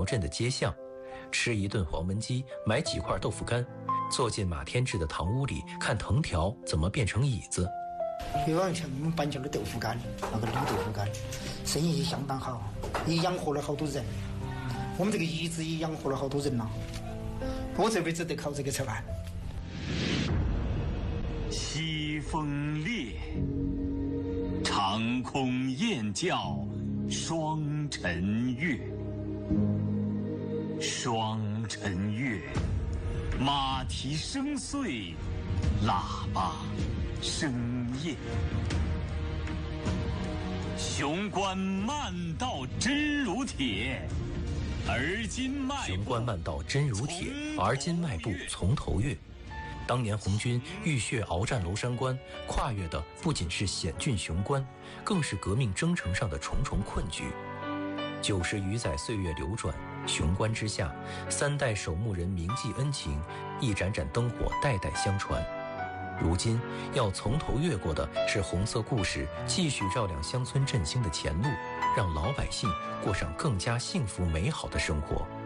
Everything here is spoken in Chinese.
镇的街巷，吃一顿黄焖鸡，买几块豆腐干，坐进马天志的堂屋里看藤条怎么变成椅子。 比方像我们板桥的豆腐干，那个卤豆腐干，生意相当好，也养活了好多人。我们这个椅子也养活了好多人了。我这辈子得靠这个吃饭。 西风烈，长空雁叫双晨月。双晨月，马蹄声碎，喇叭声咽。雄关漫道真如铁，而今迈步。 雄关漫道真如铁，而今迈步从头越。当年红军浴血鏖战娄山关，跨越的不仅是险峻雄关，更是革命征程上的重重困局。90余载岁月流转，雄关之下，3代守墓人铭记恩情，一盏盏灯火代代相传。如今要从头越过的是红色故事继续照亮乡村振兴的前路，让老百姓过上更加幸福美好的生活。